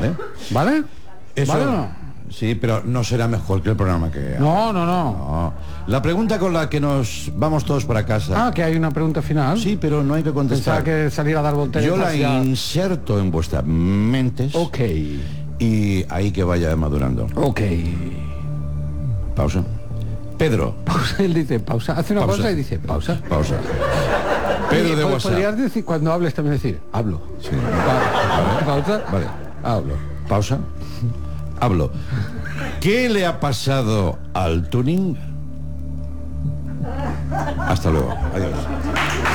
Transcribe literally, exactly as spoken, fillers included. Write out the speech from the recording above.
¿Vale? ¿Vale? Eso, ¿Vale o no? Sí, pero no será mejor que el programa que... No, no, no. No. La pregunta con la que nos vamos todos para casa... Ah, que hay una pregunta final. Sí, pero no hay que contestar. Pensaba que salir a dar volteretas. Yo la ya... inserto en vuestras mentes. Ok. Y ahí que vaya madurando. Ok. Pausa. Pedro. Pausa, él dice pausa. Hace una pausa, pausa y dice pausa. Pausa. Pedro de WhatsApp. Podrías decir, cuando hables también decir, hablo. Sí. Vale. Pausa. Vale. Hablo. Pausa. Hablo. ¿Qué le ha pasado al tuning? Hasta luego. Adiós.